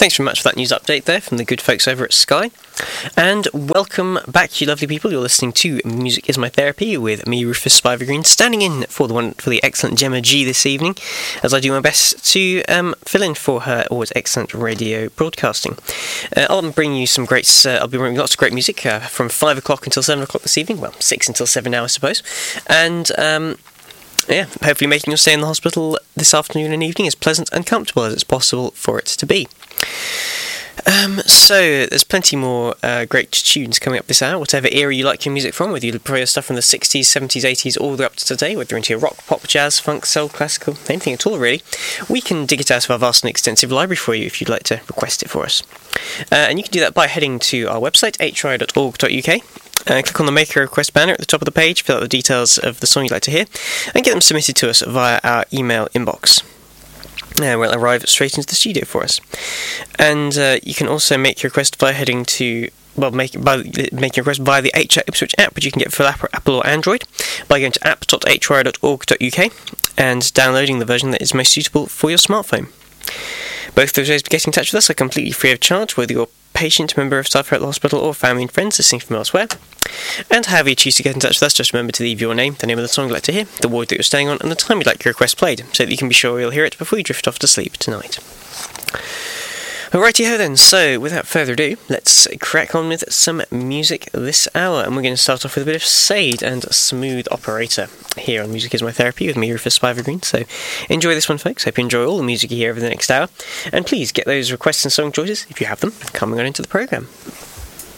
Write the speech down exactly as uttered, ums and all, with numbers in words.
thanks very much for that news update there from the good folks over at Sky. And welcome back, you lovely people. You're listening to Music Is My Therapy with me, Rufus Spivergreen, standing in for the one for the excellent Gemma G this evening, as I do my best to um, fill in for her always excellent radio broadcasting. Uh, I'll bring you some great. Uh, I'll be bringing lots of great music uh, from five o'clock until seven o'clock this evening. Well, six until seven now, I suppose. And um, yeah, hopefully making your stay in the hospital this afternoon and evening as pleasant and comfortable as it's possible for it to be. Um, so, there's plenty more uh, great tunes coming up this hour, whatever era you like your music from, whether you prefer your stuff from the sixties, seventies, eighties, all the way up to today, whether you're into your rock, pop, jazz, funk, soul, classical, anything at all really, we can dig it out of our vast and extensive library for you if you'd like to request it for us. Uh, and you can do that by heading to our website, h r i dot org dot u k, Uh, click on the Make a Request banner at the top of the page, fill out the details of the song you'd like to hear, and get them submitted to us via our email inbox. Uh, we'll arrive straight into the studio for us. And uh, you can also make your request by heading to, well, make, by, make your request via the H R Ipswich app, which you can get for Apple or Android, by going to app dot h r i dot org dot u k and downloading the version that is most suitable for your smartphone. Both those ways of getting in touch with us are completely free of charge, whether you're a patient, member of staff here at the hospital, or family and friends listening from elsewhere. And however you choose to get in touch with us, just remember to leave your name, the name of the song you'd like to hear, the ward that you're staying on, and the time you'd like your request played, so that you can be sure you'll hear it before you drift off to sleep tonight. Alrighty ho then, so without further ado, let's crack on with some music this hour, and we're going to start off with a bit of Sade and Smooth Operator here on Music Is My Therapy with me, Rufus Spivergreen. So enjoy this one, folks. Hope you enjoy all the music you hear over the next hour, and please get those requests and song choices, if you have them, coming on into the programme.